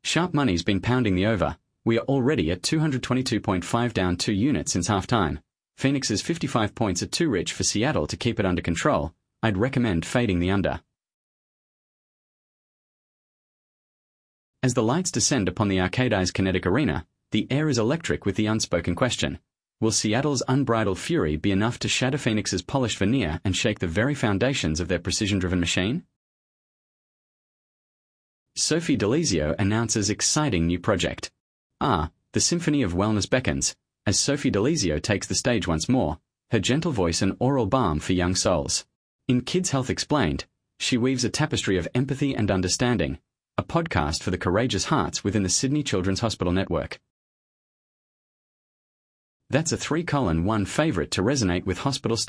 Sharp money's been pounding the over. We are already at 222.5 down 2 units since halftime. Phoenix's 55 points are too rich for Seattle to keep it under control. I'd recommend fading the under. As the lights descend upon the Arcadiz Kinetic Arena, the air is electric with the unspoken question. Will Seattle's unbridled fury be enough to shatter Phoenix's polished veneer and shake the very foundations of their precision-driven machine? Sophie Delizio announces exciting new project. The Symphony of Wellness beckons, as Sophie Delizio takes the stage once more, her gentle voice an oral balm for young souls. In Kids Health Explained, she weaves a tapestry of empathy and understanding, a podcast for the courageous hearts within the Sydney Children's Hospital Network. That's a 3:1 favorite to resonate with hospital staff.